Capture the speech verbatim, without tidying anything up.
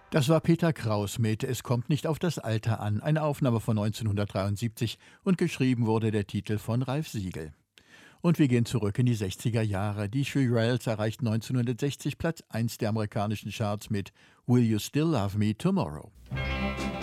Das war Peter Kraus mit „Es kommt nicht auf das Alter an", eine Aufnahme von neunzehnhundertdreiundsiebzig, und geschrieben wurde der Titel von Ralf Siegel. Und wir gehen zurück in die sechziger Jahre. Die Shirelles erreichten neunzehnhundertsechzig Platz eins der amerikanischen Charts mit „Will You Still Love Me Tomorrow".